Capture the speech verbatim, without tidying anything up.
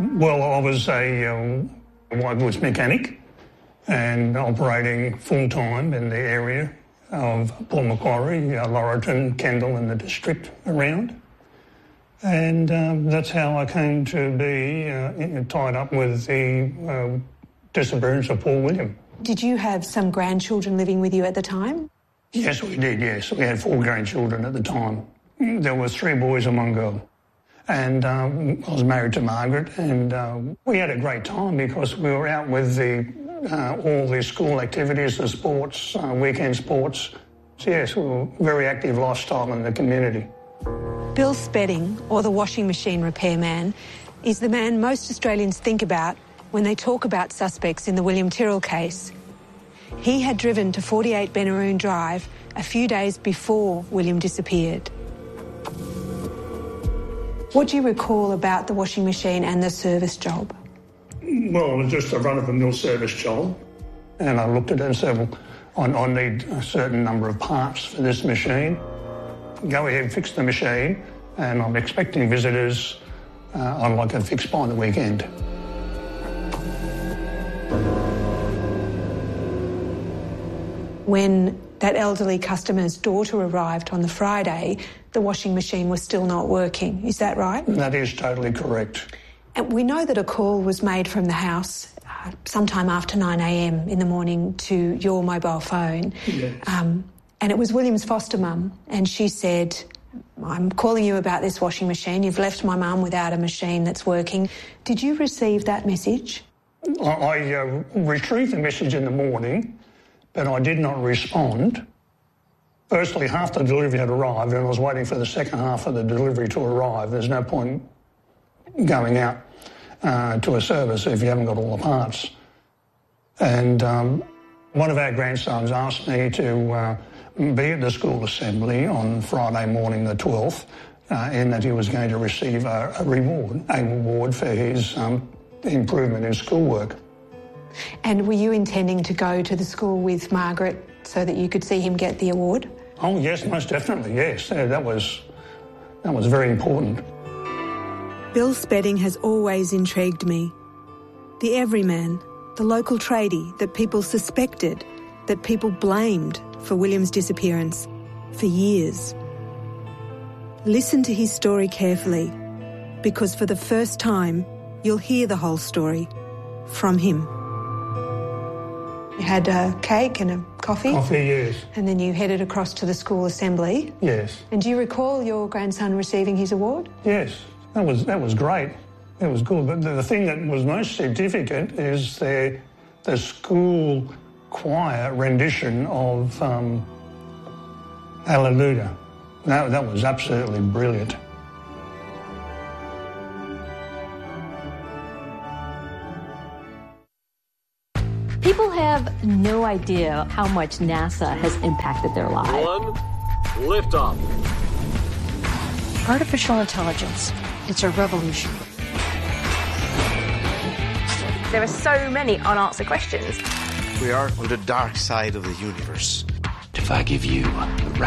Well, I was a um, white goods mechanic and operating full-time in the area of Port Macquarie, uh, Laurelton, Kendall and the district around. And um, that's how I came to be uh, tied up with the uh, disappearance of Paul William. Did you have some grandchildren living with you at the time? Yes, we did, yes. We had four grandchildren at the time. There were three boys and one girl. And um, I was married to Margaret, and uh, we had a great time because we were out with the uh, all the school activities, the sports, uh, weekend sports. So yes, we were a very active lifestyle in the community. Bill Spedding, or the washing machine repairman, is the man most Australians think about when they talk about suspects in the William Tyrrell case. He had driven to forty-eight Benaroon Drive a few days before William disappeared. What do you recall about the washing machine and the service job? Well, it was just a run-of-the-mill service job. And I looked at it and said, well, I, I need a certain number of parts for this machine. Go ahead, fix the machine, and I'm expecting visitors. Uh, I'd like it fixed by the weekend. When that elderly customer's daughter arrived on the Friday, the washing machine was still not working. Is that right? That is totally correct. And we know that a call was made from the house uh, sometime after nine a m in the morning to your mobile phone. Yes. Um, and it was William's foster mum, and she said, I'm calling you about this washing machine. You've left my mum without a machine that's working. Did you receive that message? I, I uh, retrieved the message in the morning, but I did not respond. Firstly, half the delivery had arrived and I was waiting for the second half of the delivery to arrive. There's no point going out uh, to a service if you haven't got all the parts. And um, one of our grandsons asked me to uh, be at the school assembly on Friday morning the twelfth, uh, in that he was going to receive a, a reward, a reward for his um, improvement in schoolwork. And were you intending to go to the school with Margaret so that you could see him get the award? Oh, yes, most definitely, yes. Uh, that was, that was very important. Bill Spedding has always intrigued me. The everyman, the local tradie that people suspected, that people blamed for William's disappearance for years. Listen to his story carefully, because for the first time, you'll hear the whole story from him. You had a cake and a coffee? Coffee, yes. And then you headed across to the school assembly? Yes. And do you recall your grandson receiving his award? Yes, that was that was great. It was good. But the, the thing that was most significant is the, the school choir rendition of um, Hallelujah. That, that was absolutely brilliant. People have no idea how much NASA has impacted their lives. One, liftoff. Artificial intelligence. It's a revolution. There are so many unanswered questions. We are on the dark side of the universe. If I give you the